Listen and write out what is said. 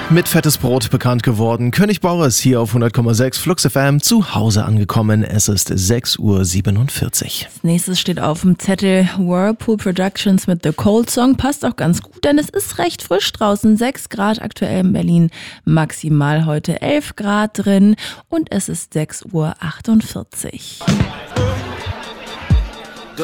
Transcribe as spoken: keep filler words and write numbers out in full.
mit fettes Brot bekannt geworden. König Boris hier auf hundert Komma sechs Flux F M zu Hause angekommen. Es ist sechs Uhr siebenundvierzig. Als nächstes steht auf dem Zettel Whirlpool Productions mit The Cold Song. Passt auch ganz gut, denn es ist recht frisch draußen. sechs Grad aktuell in Berlin, maximal heute elf Grad drin und es ist sechs Uhr achtundvierzig.